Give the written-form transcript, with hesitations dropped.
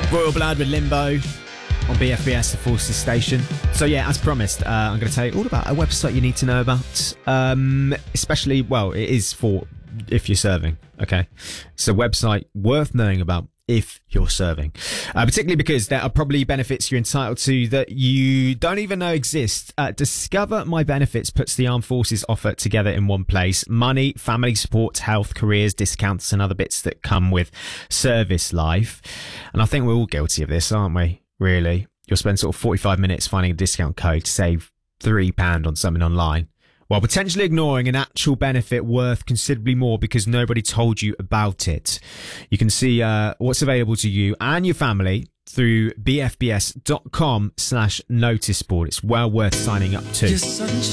Royal Blood with Limbo on BFBS, the Forces station. So yeah, as promised, I'm going to tell you all about a website you need to know about. Especially, well, it is for if you're serving, okay? It's a website worth knowing about if you're serving. Particularly because there are probably benefits you're entitled to that you don't even know exist. Discover My Benefits puts the Armed Forces offer together in one place. Money, family support, health, careers, discounts and other bits that come with service life. And I think we're all guilty of this, aren't we? Really? You'll spend sort of 45 minutes finding a discount code to save £3 on something online, while potentially ignoring an actual benefit worth considerably more because nobody told you about it. You can see what's available to you and your family through bfbs.com/noticeboard. It's well worth signing up to.